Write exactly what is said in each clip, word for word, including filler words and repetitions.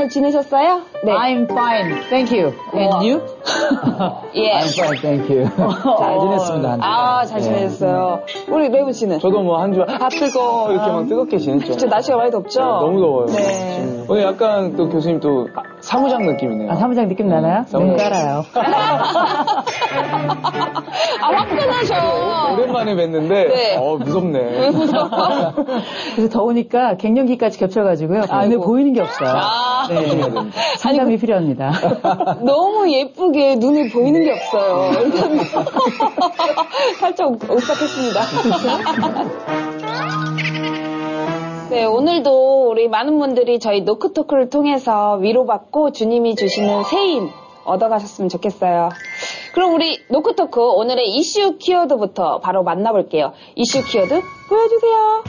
잘 지내셨어요? 네. I'm fine, thank you. And you? 예. I'm fine, thank you. 잘 지냈습니다. 한 주. 아, 잘 지내셨어요. 네. 우리 레이븐 씨는? 저도 뭐 한 주, 아, 뜨거워. 이렇게 막 뜨겁게 지냈죠. 진짜 날씨가 많이 덥죠? 네, 너무 더워요. 네. 오늘 약간 또 교수님 또 사무장 느낌이네요. 아, 사무장 느낌 나나요? 사무장. 네, 알아요. 아, 화끈하셔. 오랜만에 뵀는데, 네. 어, 무섭네. 그래서 더우니까 갱년기까지 겹쳐가지고요. 눈에 보이는 게 없어요. 아. 네. 상담이 아니, 필요합니다. 너무 예쁘게 눈에 보이는 게 없어요. 살짝 오싹했습니다. 네, 오늘도 우리 많은 분들이 저희 노크토크를 통해서 위로받고 주님이 주시는 새 힘 얻어가셨으면 좋겠어요. 그럼 우리 노크토크 오늘의 이슈 키워드부터 바로 만나볼게요. 이슈 키워드 보여주세요.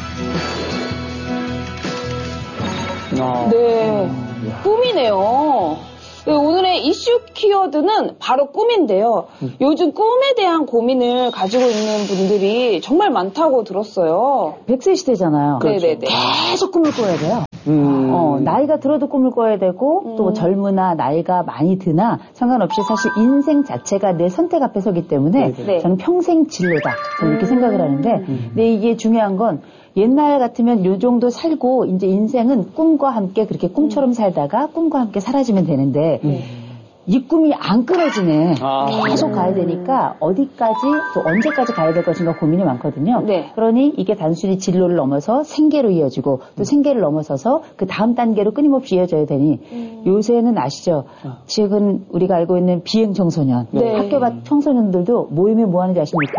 아, 네, 꿈이네요. 네, 오늘의 이슈 키워드는 바로 꿈인데요. 음. 요즘 꿈에 대한 고민을 가지고 있는 분들이 정말 많다고 들었어요. 백 세 시대잖아요. 그렇죠. 네네네. 계속 꿈을 꿔야 돼요. 음. 어, 나이가 들어도 꿈을 꿔야 되고 음. 또 젊으나 나이가 많이 드나 상관없이 사실 인생 자체가 내 선택 앞에 서기 때문에 네. 저는 평생 진로다. 저는 이렇게 음. 생각을 하는데 음. 근데 이게 중요한 건 옛날 같으면 요 정도 살고 이제 인생은 꿈과 함께 그렇게 꿈처럼 살다가 꿈과 함께 사라지면 되는데 음. 이 꿈이 안 끊어지네. 아. 계속 가야 되니까 어디까지 또 언제까지 가야 될 것인가 고민이 많거든요. 네. 그러니 이게 단순히 진로를 넘어서 생계로 이어지고 또 음. 생계를 넘어서서 그 다음 단계로 끊임없이 이어져야 되니 음. 요새는 아시죠? 아. 최근 우리가 알고 있는 비행 청소년, 네. 학교 밖 청소년들도 모임에 뭐 하는지 아십니까?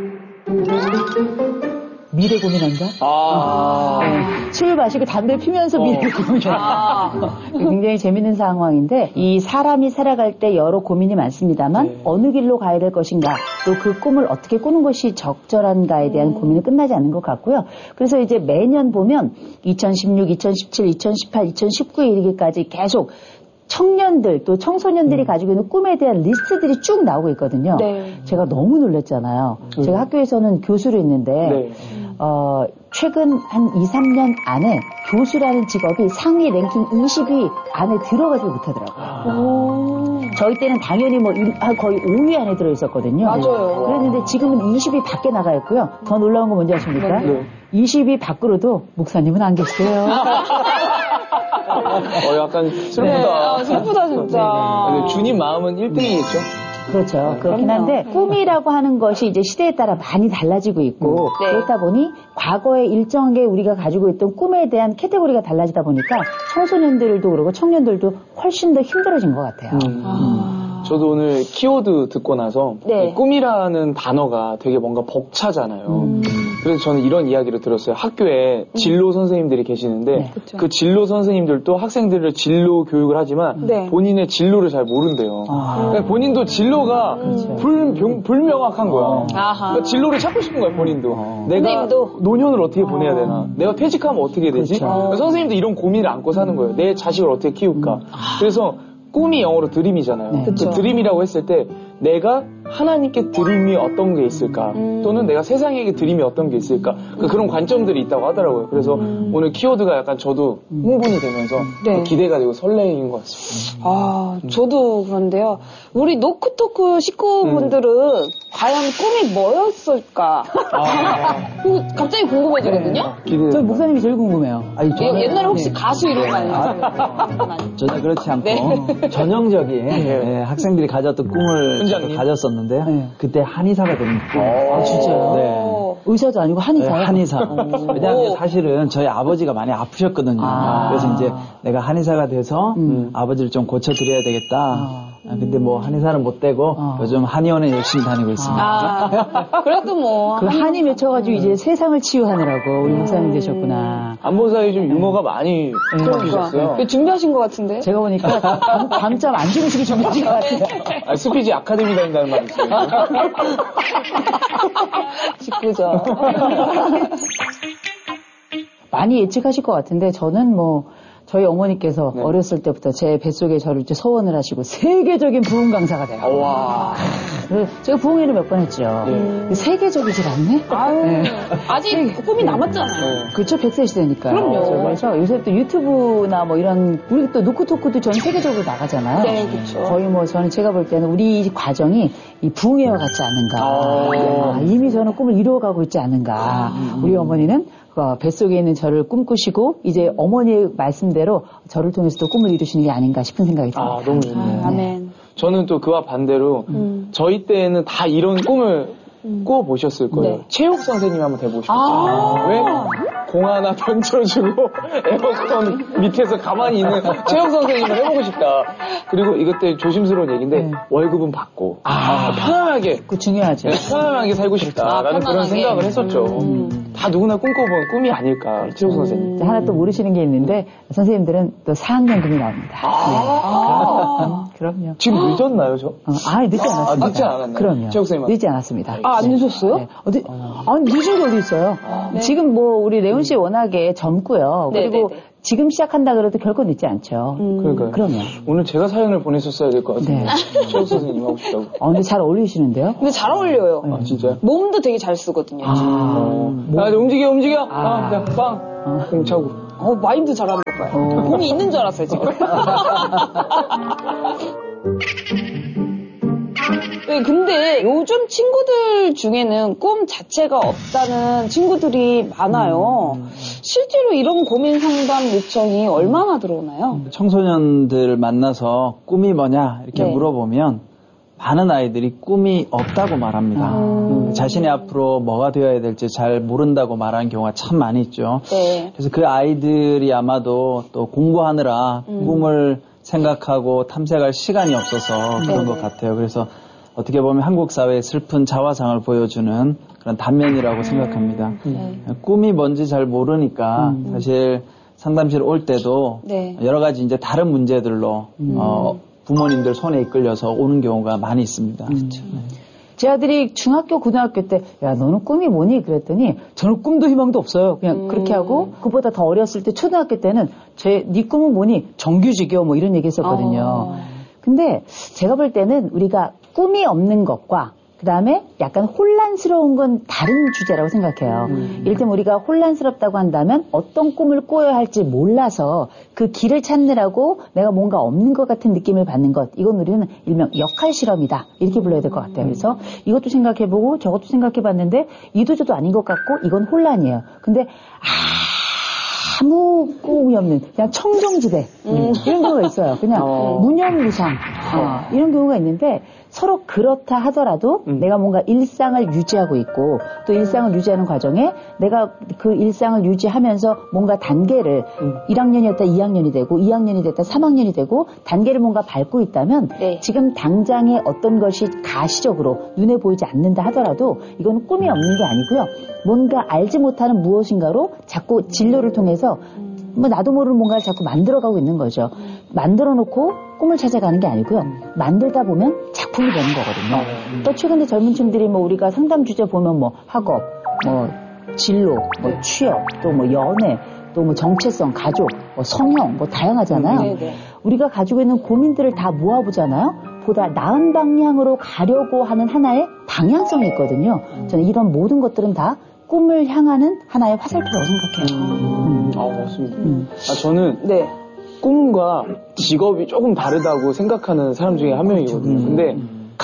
미래 고민한다? 아. 네. 술 마시고 담배 피면서 어. 미래 고민한다. 아. 굉장히 재밌는 상황인데, 이 사람이 살아갈 때 여러 고민이 많습니다만, 네. 어느 길로 가야 될 것인가, 또 그 꿈을 어떻게 꾸는 것이 적절한가에 대한 음. 고민은 끝나지 않는 것 같고요. 그래서 이제 매년 보면, 이천십육, 이천십칠, 이천십팔, 이천십구에 이르기까지 계속 청년들 또 청소년들이 음. 가지고 있는 꿈에 대한 리스트들이 쭉 나오고 있거든요. 네. 제가 너무 놀랐잖아요. 음. 제가 학교에서는 교수로 있는데 네. 어, 최근 한 이, 삼 년 안에 교수라는 직업이 상위 랭킹 이십 위 안에 들어가지 못하더라고요. 아. 저희 때는 당연히 뭐 거의 오 위 안에 들어있었거든요. 맞아요. 그랬는데 지금은 이십 위 밖에 나가 있고요. 더 놀라운 건 뭔지 아십니까? 네. 이십 위 밖으로도 목사님은 안 계세요. 어, 약간 슬프다. 네, 아, 슬프다, 진짜. 네, 네. 주님 마음은 일 등이겠죠? 그렇죠. 네, 그렇긴 한데, 꿈이라고 하는 것이 이제 시대에 따라 많이 달라지고 있고, 음, 네. 그렇다 보니, 과거에 일정하게 우리가 가지고 있던 꿈에 대한 캐테고리가 달라지다 보니까, 청소년들도 그러고 청년들도 훨씬 더 힘들어진 것 같아요. 음. 아. 저도 오늘 키워드 듣고 나서, 네. 꿈이라는 단어가 되게 뭔가 벅차잖아요. 음. 그래서 저는 이런 이야기를 들었어요. 학교에 진로 선생님들이 계시는데 네. 그 진로 선생님들도 학생들을 진로 교육을 하지만 네. 본인의 진로를 잘 모른대요. 아. 그러니까 본인도 진로가 음. 불, 불명확한 거야. 그러니까 진로를 찾고 싶은 거야, 본인도. 아. 내가 선생님도. 노년을 어떻게 보내야 되나. 아. 내가 퇴직하면 어떻게 되지? 그렇죠. 선생님도 이런 고민을 안고 사는 거예요. 내 자식을 어떻게 키울까. 음. 그래서 꿈이 영어로 드림이잖아요. 네. 그 드림이라고 했을 때 내가 하나님께 드림이 어떤 게 있을까 음. 또는 내가 세상에게 드림이 어떤 게 있을까 음. 그런 관점들이 있다고 하더라고요. 그래서 음. 오늘 키워드가 약간 저도 흥분이 되면서 네. 기대가 되고 설레인 것 같습니다. 아, 저도 그런데요. 우리 노크토크 식구분들은 음. 과연 꿈이 뭐였을까? 아. 갑자기 궁금해지거든요. 네. 저희 목사님이 제일 궁금해요. 아니, 저는, 예, 옛날에 혹시 네. 가수 이런 거 아니에요? 전혀 그렇지 않고 네. 전형적인 네, 학생들이 가졌던 꿈을 가졌었는데요. 네. 그때 한의사가 됩니다. 아, 진짜요? 네. 의사도 아니고 한의사요? 네, 한의사. 왜냐하면 사실은 저희 아버지가 많이 아프셨거든요. 아. 그래서 이제 내가 한의사가 돼서 음. 아버지를 좀 고쳐드려야 되겠다. 아. 아, 근데 뭐 한의사는 못 되고 어. 요즘 한의원에 열심히 다니고 있습니다. 아, 그래도 뭐 그 한의 맺혀가지고 음. 이제 세상을 치유하느라고 우리 목사님 되셨구나. 안보사에 좀 유머가 많이 들어오셨어요. 그러니까. 준비하신 것 같은데? 제가 보니까 밤, 밤잠 안 주무시기 준비하신 것 같아요. 아, 스피지 아카데미 다닌다는 말이 있어요. 직구죠. 많이 예측하실 것 같은데 저는 뭐 저희 어머니께서 네. 어렸을 때부터 제 뱃속에 저를 이제 소원을 하시고 세계적인 부흥 강사가 돼요. 와. 제가 부흥회를 몇 번 했죠. 네. 세계적이질 않네? 아유, 네. 아직 꿈이 남았잖아요. 네. 그렇죠. 백 세 시대니까. 그럼요. 그래서 요새 또 유튜브나 뭐 이런, 우리 또 노크토크도 전 세계적으로 나가잖아요. 네, 그렇죠. 거의 뭐 저는 제가 볼 때는 우리 과정이 이 부흥회와 같지 않은가. 아, 이미 저는 꿈을 이루어가고 있지 않은가. 음. 우리 어머니는 어, 뱃속에 있는 저를 꿈꾸시고 이제 어머니의 말씀대로 저를 통해서도 꿈을 이루시는 게 아닌가 싶은 생각이 듭니다. 아, 너무 좋네요. 아, 아멘. 저는 또 그와 반대로 음. 저희 때는 다 이런 꿈을 음. 꾸어보셨을 거예요. 네. 체육 선생님 한번 돼보고 싶었어요. 아~ 왜? 공 하나 던져주고 에어컨 밑에서 가만히 있는 체육 선생님을 해보고 싶다. 그리고 이것 때 조심스러운 얘기인데 네. 월급은 받고 아~ 편안하게 그 중요하죠. 네, 편안하게 살고 싶다라는 아, 그런 생각을 했었죠. 음. 다 누구나 꿈꿔본 꿈이 아닐까 체육 선생님. 음. 하나 또 모르시는 게 있는데 선생님들은 또 사 학년금이 나옵니다. 아~ 네. 아~ 그럼요. 지금 늦었나요, 저? 어, 아, 늦지 않았습니다. 아, 늦지 않았나요? 그럼요. 체육 선생님 늦지 않았습니다. 아, 안 늦었어요? 네. 어디, 어. 아니, 늦은 게 어디 있어요? 아, 네. 지금 뭐, 우리 레온 씨 워낙에 젊고요. 그리고 네네네. 지금 시작한다 그래도 결코 늦지 않죠. 음. 그러니까요. 그럼요. 오늘 제가 사연을 보냈었어야 될 것 같은데. 네. 체육 선생님 하고 싶다고. 아, 근데 잘 어울리시는데요? 근데 잘 어울려요. 네. 아, 진짜요? 몸도 되게 잘 쓰거든요. 아, 어. 뭐. 아, 움직여, 움직여. 아, 그냥 빵. 어. 공 차고. 어, 마인드 잘하는 거 봐요. 어. 몸이 있는 줄 알았어요, 지금. 네, 근데 요즘 친구들 중에는 꿈 자체가 없다는 친구들이 많아요. 음. 실제로 이런 고민 상담 요청이 얼마나 들어오나요? 청소년들 만나서 꿈이 뭐냐 이렇게 네. 물어보면 많은 아이들이 꿈이 없다고 말합니다. 음. 자신이 앞으로 뭐가 되어야 될지 잘 모른다고 말하는 경우가 참 많이 있죠. 네. 그래서 그 아이들이 아마도 또 공부하느라 음. 꿈을 생각하고 탐색할 시간이 없어서 그런 네. 것 같아요. 그래서 어떻게 보면 한국 사회의 슬픈 자화상을 보여주는 그런 단면이라고 생각합니다. 네. 꿈이 뭔지 잘 모르니까 음. 사실 상담실 올 때도 네. 여러 가지 이제 다른 문제들로 음. 어, 부모님들 손에 이끌려서 오는 경우가 많이 있습니다. 그렇죠. 네. 제 아들이 중학교, 고등학교 때, 야, 너는 꿈이 뭐니? 그랬더니, 저는 꿈도 희망도 없어요. 그냥 음. 그렇게 하고, 그보다 더 어렸을 때, 초등학교 때는, 제, 네 꿈은 뭐니? 정규직이요? 뭐 이런 얘기 했었거든요. 아. 근데, 제가 볼 때는 우리가 꿈이 없는 것과, 그 다음에 약간 혼란스러운 건 다른 주제라고 생각해요. 음. 이를테면 우리가 혼란스럽다고 한다면 어떤 꿈을 꾸어야 할지 몰라서 그 길을 찾느라고 내가 뭔가 없는 것 같은 느낌을 받는 것. 이건 우리는 일명 역할 실험이다. 이렇게 불러야 될 것 같아요. 그래서 이것도 생각해보고 저것도 생각해봤는데 이도저도 아닌 것 같고 이건 혼란이에요. 근데 아무 꿈이 없는 그냥 청정지대 음. 이런 경우가 있어요. 그냥 어. 무념무상 어, 이런 경우가 있는데 서로 그렇다 하더라도 음. 내가 뭔가 일상을 유지하고 있고 또 일상을 유지하는 과정에 내가 그 일상을 유지하면서 뭔가 단계를 음. 일 학년이었다 이 학년이 되고 이 학년이 됐다 삼 학년이 되고 단계를 뭔가 밟고 있다면 네. 지금 당장의 어떤 것이 가시적으로 눈에 보이지 않는다 하더라도 이건 꿈이 없는 게 아니고요. 뭔가 알지 못하는 무엇인가로 자꾸 진로를 통해서 뭐 나도 모르는 뭔가를 자꾸 만들어가고 있는 거죠. 만들어 놓고 꿈을 찾아가는 게 아니고요. 만들다 보면 작품이 되는 거거든요. 또 최근에 젊은 층들이 뭐 우리가 상담 주제 보면 뭐 학업, 뭐 진로, 뭐 취업, 또 뭐 연애, 또 뭐 정체성, 가족, 뭐 성형, 뭐 다양하잖아요. 우리가 가지고 있는 고민들을 다 모아보잖아요. 보다 나은 방향으로 가려고 하는 하나의 방향성이 있거든요. 저는 이런 모든 것들은 다 꿈을 향하는 하나의 화살표라고 생각해요. 음. 아, 맞습니다. 음. 아, 저는 네. 꿈과 직업이 조금 다르다고 생각하는 사람 중에 한 명이거든요. 음. 근데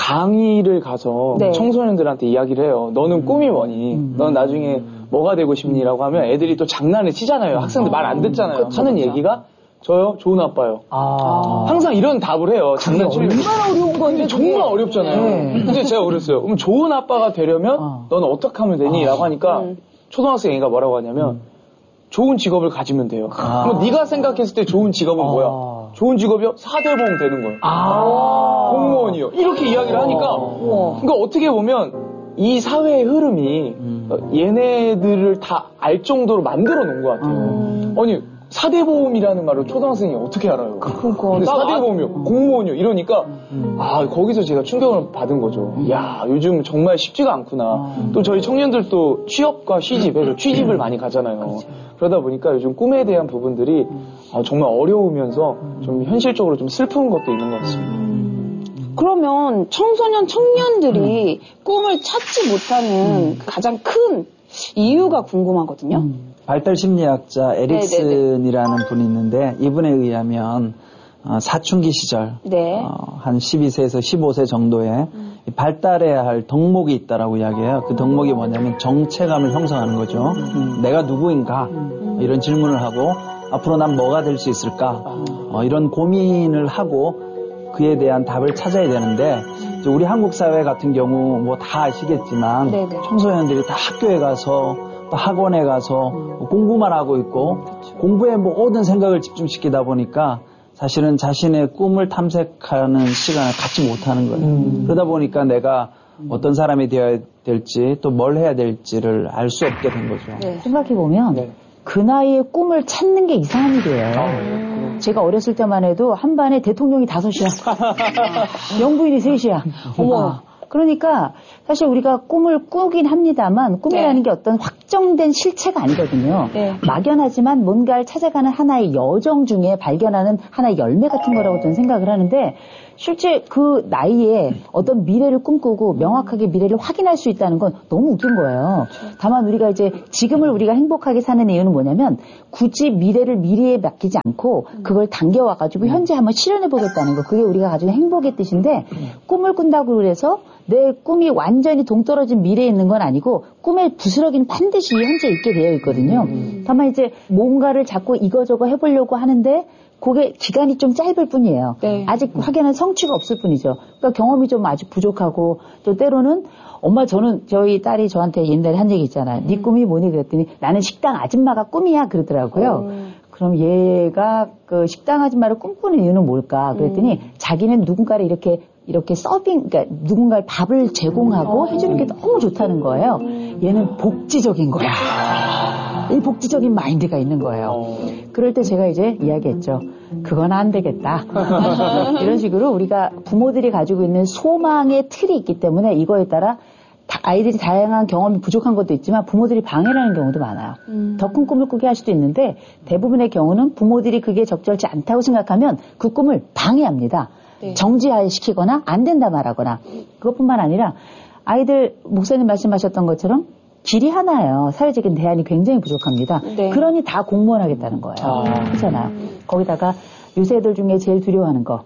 강의를 가서 네. 청소년들한테 이야기를 해요. 너는 꿈이 뭐니? 음. 넌 나중에 뭐가 되고 싶니?라고 하면 애들이 또 장난을 치잖아요. 학생들 말 안 듣잖아요. 그쵸, 하는 그쵸. 얘기가 저요? 좋은 아빠요. 아. 항상 이런 답을 해요. 장난치는. 얼마나 어려운 건데. 정말 어렵잖아요. 네. 근데 제가 그랬어요. 그럼 좋은 아빠가 되려면 어. 너는 어떻게 하면 되니? 라고 하니까 음. 초등학생 애가 뭐라고 하냐면 음. 좋은 직업을 가지면 돼요. 아. 그럼 네가 생각했을 때 좋은 직업은 아. 뭐야? 좋은 직업이요? 사대보험 되는 거예요. 아. 공무원이요. 이렇게 이야기를 하니까 아. 그러니까 어떻게 보면 이 사회의 흐름이 음. 얘네들을 다 알 정도로 만들어 놓은 것 같아요. 음. 아니 사대보험이라는 말을 초등학생이 어떻게 알아요? 그러니까. 근데 사대보험이요, 음. 공무원이요, 이러니까, 음. 아, 거기서 제가 충격을 받은 거죠. 음. 야, 요즘 정말 쉽지가 않구나. 음. 또 저희 청년들도 취업과 시집에서 취집을 음. 많이 가잖아요. 그렇죠. 그러다 보니까 요즘 꿈에 대한 부분들이 아, 정말 어려우면서 좀 현실적으로 좀 슬픈 것도 있는 것 같습니다. 음. 그러면 청소년 청년들이 음. 꿈을 찾지 못하는 음. 가장 큰 이유가 궁금하거든요. 음. 발달심리학자 에릭슨이라는 분이 있는데 이분에 의하면 어, 사춘기 시절 네. 어, 한 십이 세에서 십오 세 정도에 음. 발달해야 할 덕목이 있다라고 이야기해요. 그 덕목이 뭐냐면 정체감을 형성하는 거죠. 음. 내가 누구인가 음. 이런 질문을 하고 앞으로 난 뭐가 될 수 있을까 어, 이런 고민을 하고 그에 대한 답을 찾아야 되는데 이제 우리 한국 사회 같은 경우 뭐 다 아시겠지만 네네. 청소년들이 다 학교에 가서 또 학원에 가서 음. 공부만 하고 있고 그렇죠. 공부에 모든 생각을 집중시키다 보니까 사실은 자신의 꿈을 탐색하는 시간을 갖지 못하는 거예요. 음. 그러다 보니까 내가 음. 어떤 사람이 되어야 될지 또 뭘 해야 될지를 알 수 없게 된 거죠. 네. 생각해보면 네. 그 나이에 꿈을 찾는 게 이상한 일이에요. 음. 제가 어렸을 때만 해도 한 반에 대통령이 다섯이야. 영부인이 셋이야. 어머. 그러니까 사실 우리가 꿈을 꾸긴 합니다만 꿈이라는 네. 게 어떤 확정된 실체가 아니거든요. 네. 막연하지만 뭔가를 찾아가는 하나의 여정 중에 발견하는 하나의 열매 같은 거라고 저는 생각을 하는데 실제 그 나이에 어떤 미래를 꿈꾸고 명확하게 미래를 확인할 수 있다는 건 너무 웃긴 거예요. 다만 우리가 이제 지금을 우리가 행복하게 사는 이유는 뭐냐면 굳이 미래를 미래에 맡기지 않고 그걸 당겨와가지고 현재 한번 실현해보겠다는 거. 그게 우리가 가지고 행복의 뜻인데 꿈을 꾼다고 그래서 내 꿈이 완전히 동떨어진 미래에 있는 건 아니고 꿈의 부스러기는 반드시 현재 있게 되어 있거든요. 다만 이제 뭔가를 자꾸 이거저거 해보려고 하는데 그게 기간이 좀 짧을 뿐이에요. 네. 아직 확연한 성취가 없을 뿐이죠. 그러니까 경험이 좀 아직 부족하고 또 때로는 엄마 저는 저희 딸이 저한테 옛날에 한 얘기 있잖아요. 네 꿈이 뭐니 그랬더니 나는 식당 아줌마가 꿈이야 그러더라고요. 음. 그럼 얘가 그 식당 아줌마를 꿈꾸는 이유는 뭘까 그랬더니 음. 자기는 누군가를 이렇게 이렇게 서빙, 그러니까 누군가를 밥을 제공하고 음. 해주는 게 너무 좋다는 거예요. 음. 얘는 복지적인 거야. 이 복지적인 마인드가 있는 거예요. 그럴 때 제가 이제 이야기했죠. 그건 안 되겠다. 이런 식으로 우리가 부모들이 가지고 있는 소망의 틀이 있기 때문에 이거에 따라 아이들이 다양한 경험이 부족한 것도 있지만 부모들이 방해를 하는 경우도 많아요. 음. 더 큰 꿈을 꾸게 할 수도 있는데 대부분의 경우는 부모들이 그게 적절치 않다고 생각하면 그 꿈을 방해합니다. 네. 정지시키거나 안 된다 말하거나 그것뿐만 아니라 아이들 목사님 말씀하셨던 것처럼 길이 하나예요. 사회적인 대안이 굉장히 부족합니다. 네. 그러니 다 공무원 하겠다는 거예요. 아. 그렇잖아요. 거기다가 요새 애들 중에 제일 두려워하는 거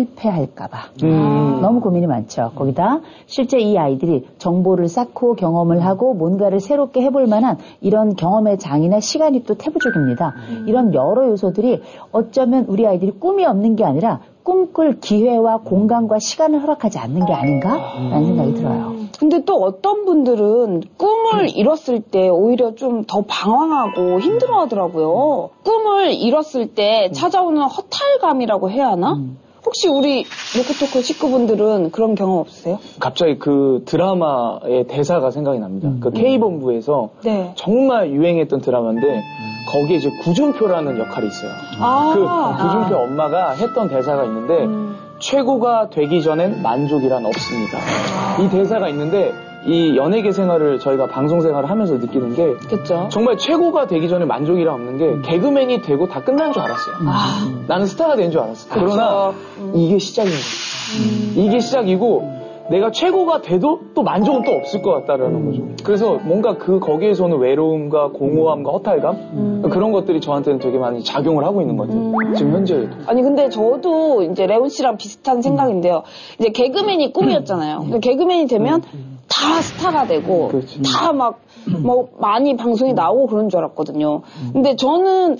실패할까봐 음. 너무 고민이 많죠. 거기다 실제 이 아이들이 정보를 쌓고 경험을 하고 뭔가를 새롭게 해볼 만한 이런 경험의 장이나 시간이 또 태부족입니다. 음. 이런 여러 요소들이 어쩌면 우리 아이들이 꿈이 없는 게 아니라 꿈꿀 기회와 공간과 시간을 허락하지 않는 게 아닌가라는 생각이 들어요. 근데 또 어떤 분들은 꿈을 잃었을 때 오히려 좀 더 방황하고 힘들어하더라고요. 꿈을 잃었을 때 찾아오는 허탈감이라고 해야 하나? 혹시 우리 로코토크 식구분들은 그런 경험 없으세요? 갑자기 그 드라마의 대사가 생각이 납니다. 음. 그 K본부에서 네. 정말 유행했던 드라마인데 음. 거기에 이제 구준표라는 역할이 있어요. 아~ 그 구준표 아. 엄마가 했던 대사가 있는데 음. 최고가 되기 전엔 만족이란 없습니다. 아. 이 대사가 있는데 이 연예계 생활을 저희가 방송 생활을 하면서 느끼는 게 그쵸? 정말 최고가 되기 전에 만족이란 없는 게 음. 개그맨이 되고 다 끝난 줄 알았어요. 아. 나는 스타가 된 줄 알았어요. 그쵸? 그러나 음. 이게 시작인 거죠. 음. 이게 시작이고 내가 최고가 돼도 또 만족은 또 없을 것 같다라는 음. 거죠. 그래서 뭔가 그 거기에서는 외로움과 공허함과 허탈감 음. 그런 것들이 저한테는 되게 많이 작용을 하고 있는 것 같아요. 음. 지금 현재에도. 아니 근데 저도 이제 레온 씨랑 비슷한 생각인데요. 이제 개그맨이 꿈이었잖아요. 근데 개그맨이 되면 다 스타가 되고 다 막 뭐 많이 방송에 나오고 그런 줄 알았거든요. 근데 저는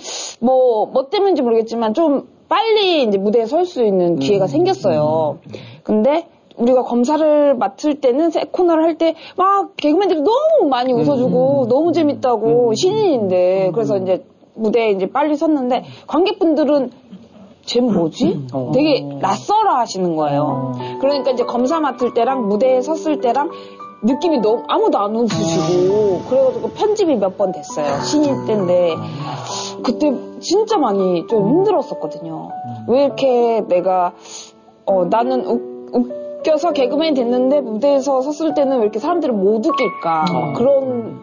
뭐 뭐 때문인지 모르겠지만 좀 빨리 이제 무대에 설 수 있는 기회가 생겼어요. 근데 우리가 검사를 맡을 때는 새 코너를 할 때 막 개그맨들이 너무 많이 웃어주고 음. 너무 재밌다고 음. 신인인데 그래서 이제 무대에 이제 빨리 섰는데 관객분들은 쟤 뭐지? 어. 되게 낯설어 하시는 거예요. 그러니까 이제 검사 맡을 때랑 무대에 섰을 때랑 느낌이 너무 아무도 안 웃으시고 그래가지고 편집이 몇 번 됐어요. 신인 때인데 그때 진짜 많이 좀 힘들었었거든요. 왜 이렇게 내가 어 나는 웃, 웃겨서 개그맨이 됐는데 무대에서 섰을 때는 왜 이렇게 사람들을 못 웃길까 막 그런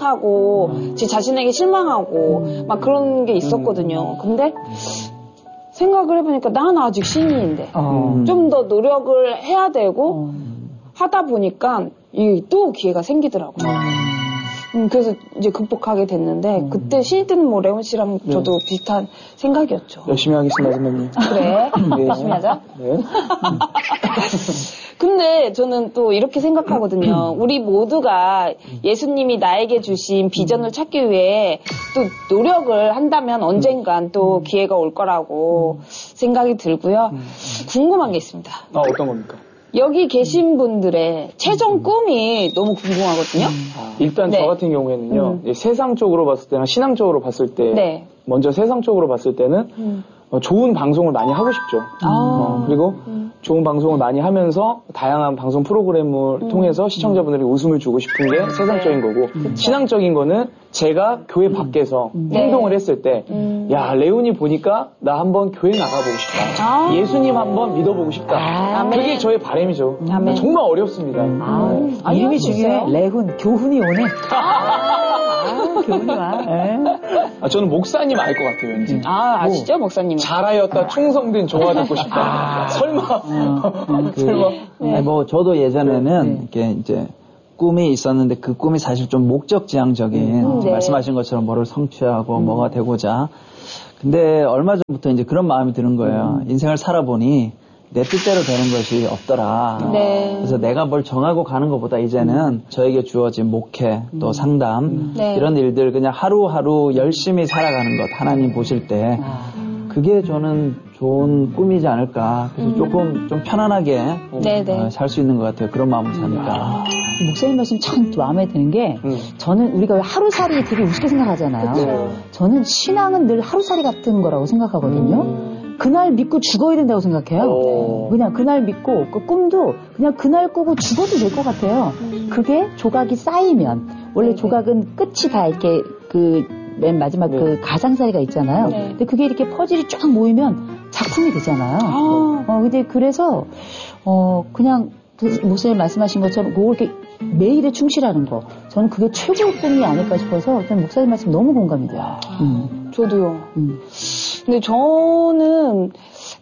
자책하고 제 자신에게 실망하고 막 그런 게 있었거든요. 근데 생각을 해보니까 난 아직 신인인데 어. 좀 더 노력을 해야 되고 어. 하다 보니까 이 또 기회가 생기더라고요. 음, 그래서 이제 극복하게 됐는데 음. 그때 신이 뜨는 뭐 레온 씨랑 네. 저도 비슷한 생각이었죠. 열심히 하겠습니다, 선배님. 그래? 네. 열심히 하자. 네. 근데 저는 또 이렇게 생각하거든요. 우리 모두가 예수님이 나에게 주신 비전을 찾기 위해 또 노력을 한다면 언젠간 또 기회가 올 거라고 생각이 들고요. 궁금한 게 있습니다. 아, 어떤 겁니까? 여기 계신 분들의 최종 꿈이 너무 궁금하거든요. 아, 일단 네. 저 같은 경우에는요. 음. 세상적으로 봤을 때나 신앙적으로 봤을 때 네. 먼저 세상적으로 봤을 때는 음. 어, 좋은 방송을 많이 하고 싶죠. 아. 어, 그리고 음. 좋은 방송을 많이 하면서 다양한 방송 프로그램을 음. 통해서 시청자분들에게 웃음을 주고 싶은 게 네. 세상적인 거고 음. 신앙적인 거는 제가 교회 밖에서 음. 행동을 네. 했을 때 음. 야, 레온이 보니까 나 한번 교회 나가보고 싶다. 아. 예수님 한번 믿어보고 싶다. 아. 그게 저의 바람이죠. 아멘. 정말 어렵습니다. 아. 음. 아, 이름이 중요해. 레훈, 교훈이 오네. 아, 교훈이 와. 아, 저는 목사님 알 것 같아요, 왠지. 아, 아시죠, 뭐, 목사님? 잘하였다, 충성된 종아 듣고 싶다. 아. 설마. 어, 그, 설마. 네. 아니, 뭐, 저도 예전에는 네. 이렇게 이제 꿈이 있었는데 그 꿈이 사실 좀 목적지향적인, 음, 네. 말씀하신 것처럼 뭐를 성취하고 음. 뭐가 되고자. 근데 얼마 전부터 이제 그런 마음이 드는 거예요. 음. 인생을 살아보니 내 뜻대로 되는 것이 없더라. 네. 그래서 내가 뭘 정하고 가는 것보다 이제는 음. 저에게 주어진 목회, 또 음. 상담, 음. 네. 이런 일들 그냥 하루하루 열심히 살아가는 것, 하나님 보실 때, 아. 그게 저는 좋은 꿈이지 않을까. 그래서 음. 조금 좀 편안하게 어, 살 수 있는 것 같아요. 그런 마음으로 사니까. 아. 목사님 말씀 참 마음에 드는 게 음. 저는 우리가 하루살이 되게 우습게 생각하잖아요. 그쵸. 저는 신앙은 늘 하루살이 같은 거라고 생각하거든요. 음. 그날 믿고 죽어야 된다고 생각해요. 오. 그냥 그날 믿고 그 꿈도 그냥 그날 꾸고 죽어도 될 것 같아요. 음. 그게 조각이 쌓이면 원래 네. 조각은 끝이 다 이렇게 그 맨 마지막 네. 그 가장자리가 있잖아요. 네. 근데 그게 이렇게 퍼즐이 쫙 모이면 작품이 되잖아요. 아. 어, 근데 그래서, 어, 그냥, 목사님 말씀하신 것처럼, 그걸 이렇게 매일에 충실하는 거. 저는 그게 최고의 꿈이 아닐까 싶어서, 저는 목사님 말씀 너무 공감이 돼요. 음. 저도요. 음. 근데 저는,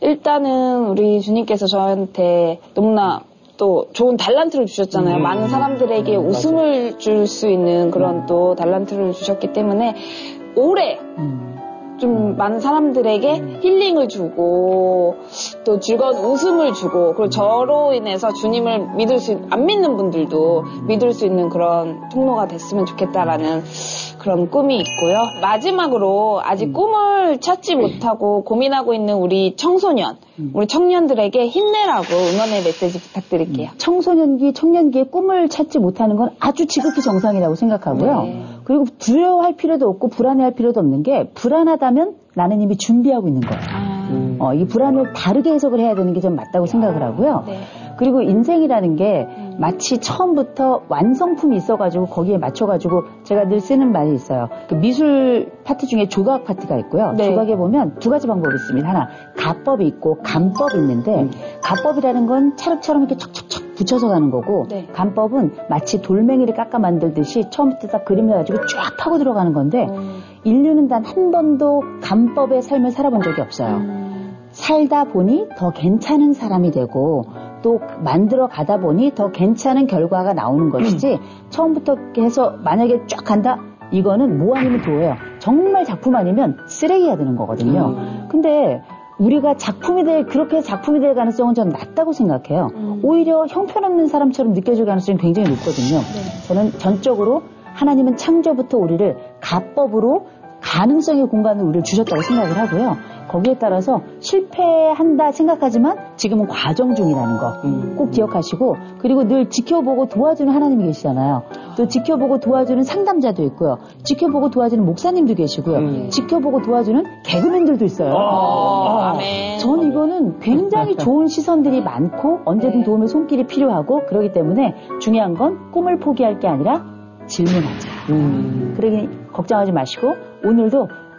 일단은 우리 주님께서 저한테 너무나 또 좋은 달란트를 주셨잖아요. 음. 많은 사람들에게 음, 웃음을 줄 수 있는 그런 음. 또 달란트를 주셨기 때문에 오래 음. 좀 많은 사람들에게 음. 힐링을 주고 또 즐거운 웃음을 주고 그리고 저로 인해서 주님을 믿을 수 안 믿는 분들도 믿을 수 있는 그런 통로가 됐으면 좋겠다라는 그런 꿈이 있고요. 마지막으로 아직 음. 꿈을 찾지 못하고 고민하고 있는 우리 청소년, 음. 우리 청년들에게 힘내라고 응원의 메시지 부탁드릴게요. 음. 청소년기, 청년기에 꿈을 찾지 못하는 건 아주 지극히 정상이라고 생각하고요. 네. 그리고 두려워할 필요도 없고 불안해할 필요도 없는 게 불안하다면 나는 이미 준비하고 있는 거예요. 아. 음. 어, 이 불안을 다르게 해석을 해야 되는 게 좀 맞다고 생각을 하고요. 네. 그리고 인생이라는 게 음. 마치 처음부터 완성품이 있어가지고 거기에 맞춰가지고 제가 늘 쓰는 말이 있어요. 그 미술 파트 중에 조각 파트가 있고요. 네. 조각에 보면 두 가지 방법이 있습니다. 하나, 가법이 있고 감법이 있는데 음. 가법이라는 건 찰흙처럼 이렇게 척척척 붙여서 가는 거고 네. 감법은 마치 돌멩이를 깎아 만들듯이 처음부터 딱 그림을 가지고 쫙 파고 들어가는 건데 음. 인류는 단 한 번도 감법의 삶을 살아본 적이 없어요. 음. 살다 보니 더 괜찮은 사람이 되고 또 만들어 가다 보니 더 괜찮은 결과가 나오는 것이지 처음부터 해서 만약에 쫙 간다? 이거는 뭐 아니면 도예요. 정말 작품 아니면 쓰레기가 되는 거거든요. 음. 근데 우리가 작품이 될 그렇게 작품이 될 가능성은 전 낮다고 생각해요. 음. 오히려 형편없는 사람처럼 느껴질 가능성이 굉장히 높거든요. 네. 저는 전적으로 하나님은 창조부터 우리를 가법으로 가능성의 공간을 우리를 주셨다고 생각을 하고요. 거기에 따라서 실패한다 생각하지만 지금은 과정 중이라는 거 꼭 기억하시고 그리고 늘 지켜보고 도와주는 하나님이 계시잖아요. 또 지켜보고 도와주는 상담자도 있고요. 지켜보고 도와주는 목사님도 계시고요. 음. 지켜보고 도와주는 개그맨들도 있어요. 아, 어. 전 이거는 굉장히 좋은 시선들이 많고 언제든 네. 도움의 손길이 필요하고 그렇기 때문에 중요한 건 꿈을 포기할 게 아니라 질문하자. 음. 그러니 걱정하지 마시고 오늘도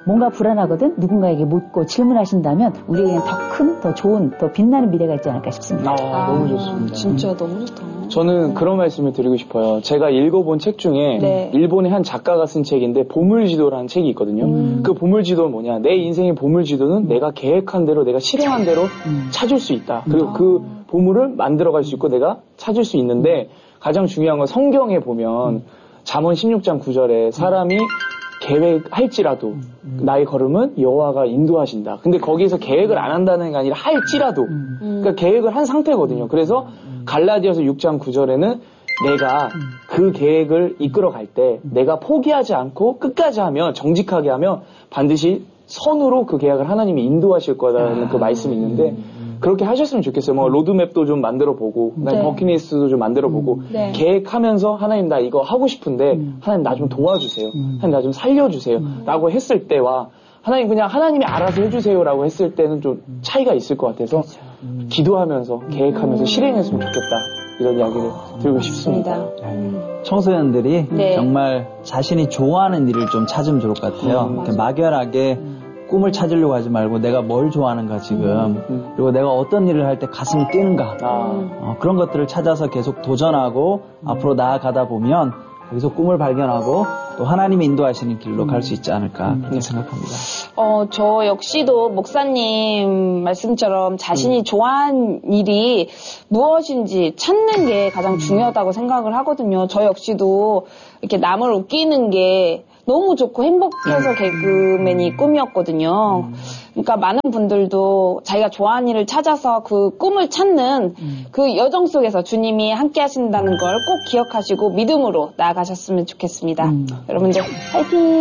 뭔가 불안하거든 누군가에게 묻고 질문하신다면 우리에게는 더 큰, 더 좋은, 더 빛나는 미래가 있지 않을까 싶습니다. 아, 아 너무 좋습니다. 진짜 너무 좋다. 저는 그런 말씀을 드리고 싶어요. 제가 읽어본 책 중에 네. 일본의 한 작가가 쓴 책인데 보물지도라는 책이 있거든요. 음. 그 보물지도는 뭐냐? 내 인생의 보물지도는 음. 내가 계획한 대로 내가 실행한 대로 음. 찾을 수 있다. 그리고 아. 그 보물을 만들어갈 수 있고 내가 찾을 수 있는데 가장 중요한 건 성경에 보면 음. 잠언 십육 장 구 절에 사람이 계획할지라도 음. 나의 걸음은 여호와가 인도하신다. 근데 거기에서 계획을 안 한다는 게 아니라 할지라도 음. 그러니까 계획을 한 상태거든요. 그래서 갈라디아서 육 장 구 절에는 내가 그 계획을 이끌어갈 때 내가 포기하지 않고 끝까지 하면 정직하게 하면 반드시 선으로 그 계획을 하나님이 인도하실 거라는 그 말씀이 있는데 그렇게 하셨으면 좋겠어요. 뭐 로드맵도 좀 만들어보고 네. 버킷리스트도 좀 만들어보고 네. 계획하면서 하나님 나 이거 하고 싶은데 음. 하나님 나 좀 도와주세요. 음. 하나님 나 좀 살려주세요. 음. 라고 했을 때와 하나님 그냥 하나님이 알아서 해주세요라고 했을 때는 좀 차이가 있을 것 같아서 그렇죠. 음. 기도하면서 계획하면서 음. 실행했으면 좋겠다. 이런 이야기를 드리고 싶습니다. 음. 청소년들이 네. 정말 자신이 좋아하는 일을 좀 찾으면 좋을 것 같아요. 음, 이렇게 막연하게 꿈을 찾으려고 하지 말고 내가 뭘 좋아하는가 지금 음, 음. 그리고 내가 어떤 일을 할 때 가슴이 뛰는가 아. 어, 그런 것들을 찾아서 계속 도전하고 음. 앞으로 나아가다 보면 거기서 꿈을 발견하고 또 하나님이 인도하시는 길로 음. 갈 수 있지 않을까 음. 그렇게 생각합니다. 어, 저 역시도 목사님 말씀처럼 자신이 음. 좋아하는 일이 무엇인지 찾는 게 가장 중요하다고 생각을 하거든요. 저 역시도 이렇게 남을 웃기는 게 너무 좋고 행복해서 개그맨이 꿈이었거든요. 그러니까 많은 분들도 자기가 좋아하는 일을 찾아서 그 꿈을 찾는 그 여정 속에서 주님이 함께 하신다는 걸 꼭 기억하시고 믿음으로 나아가셨으면 좋겠습니다. 여러분들 화이팅!